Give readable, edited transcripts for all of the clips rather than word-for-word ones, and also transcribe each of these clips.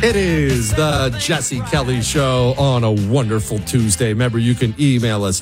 It is the Jesse Kelly Show on a wonderful Tuesday. Remember, you can email us,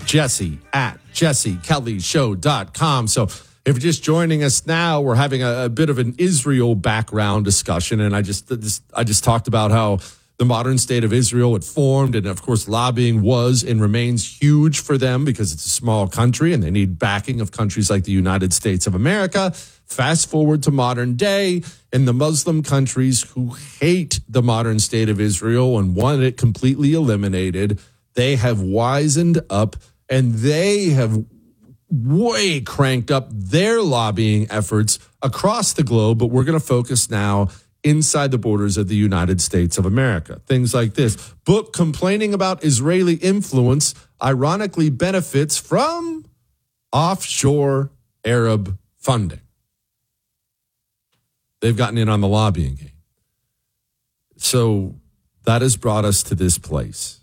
jesse@jessekellyshow.com. So if you're just joining us now, we're having a bit of an Israel background discussion. And I just talked about how the modern state of Israel had formed. And of course, lobbying was and remains huge for them because it's a small country and they need backing of countries like the United States of America. Fast forward to modern day, and the Muslim countries who hate the modern state of Israel and want it completely eliminated, they have wisened up and they have way cranked up their lobbying efforts across the globe. But we're going to focus now inside the borders of the United States of America. Things like this. Book complaining about Israeli influence ironically benefits from offshore Arab funding. They've gotten in on the lobbying game. So that has brought us to this place.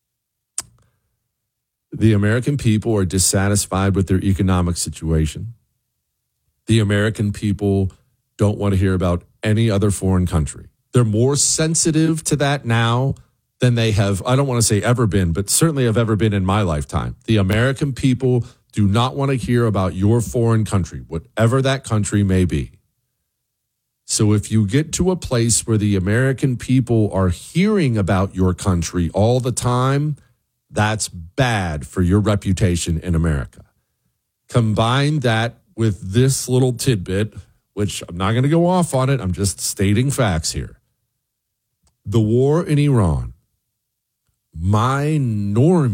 The American people are dissatisfied with their economic situation. The American people don't want to hear about any other foreign country. They're more sensitive to that now than they have, I don't want to say ever been, but certainly have ever been in my lifetime. The American people do not want to hear about your foreign country, whatever that country may be. So if you get to a place where the American people are hearing about your country all the time, that's bad for your reputation in America. Combine that with this little tidbit, which I'm not going to go off on it. I'm just stating facts here. The war in Iran. My normie